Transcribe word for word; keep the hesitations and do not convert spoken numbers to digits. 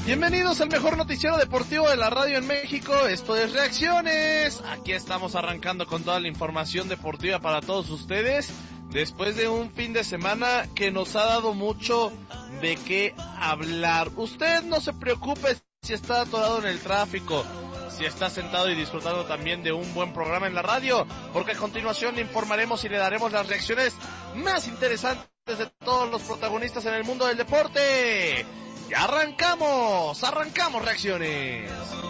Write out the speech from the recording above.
Bienvenidos al mejor noticiero deportivo de la radio en México. Esto es Reacciones. Aquí estamos arrancando con toda la información deportiva para todos ustedes. Después de un fin de semana que nos ha dado mucho de qué hablar. Usted no se preocupe si está atorado en el tráfico, si está sentado y disfrutando también de un buen programa en la radio, porque a continuación le informaremos y le daremos las reacciones más interesantes de todos los protagonistas en el mundo del deporte. ¡Ya arrancamos! ¡Arrancamos Reacciones!